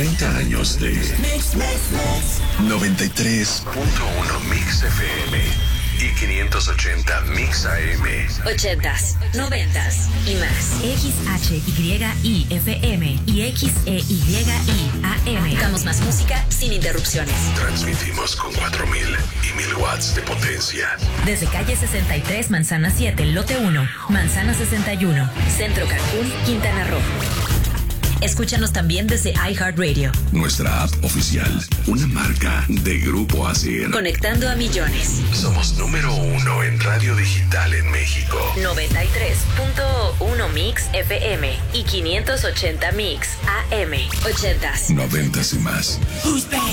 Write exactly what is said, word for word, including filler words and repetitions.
treinta años de Mix, mix, mix. noventa y tres punto uno Mix F M y quinientos ochenta Mix A M. Ochentas, noventas y más. X H Y I F M y X E Y I A M. Damos más música sin interrupciones. Transmitimos con cuatro mil y mil watts de potencia. Desde calle sesenta y tres, Manzana siete, lote uno, Manzana sesenta y uno. Centro Cancún, Quintana Roo. Escúchanos también desde iHeartRadio. Nuestra app oficial, una marca de Grupo Asir. Conectando a millones. Somos número uno en radio digital en México. noventa y tres punto uno Mix F M y quinientos ochenta Mix A M. Ochentas. Noventas y más. Who's back?